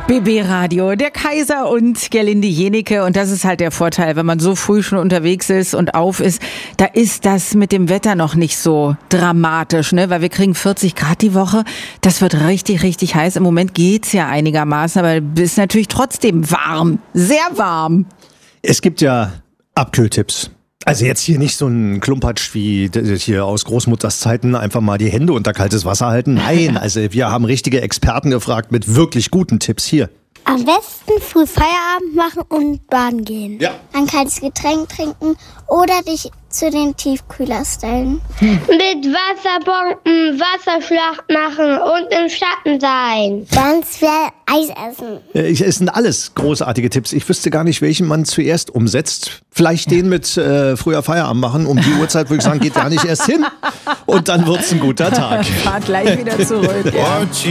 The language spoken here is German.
BB Radio, der Kaiser und Gerlinde Jenike. Und das ist halt der Vorteil, wenn man so früh schon unterwegs ist und auf ist, da ist das mit dem Wetter noch nicht so dramatisch, ne? Weil wir kriegen 40 Grad die Woche. Das wird richtig, richtig heiß. Im Moment geht's ja einigermaßen, aber es ist natürlich trotzdem warm. Sehr warm. Es gibt ja Abkühltipps. Also jetzt hier nicht so ein Klumpatsch wie hier aus Großmutters Zeiten, einfach mal die Hände unter kaltes Wasser halten. Nein, also wir haben richtige Experten gefragt mit wirklich guten Tipps hier. Am besten früh Feierabend machen und baden gehen. Ja. Ein kaltes Getränk trinken oder dich zu den Tiefkühler stellen. Mit Wasserbomben Wasserschlacht machen und im Schatten sein. Ganz viel Eis essen. Es sind alles großartige Tipps. Ich wüsste gar nicht, welchen man zuerst umsetzt. Vielleicht den mit früher Feierabend machen. Um die Uhrzeit würde ich sagen, geht gar nicht erst hin. Und dann wird's ein guter Tag. Fahrt gleich wieder zurück. Ja.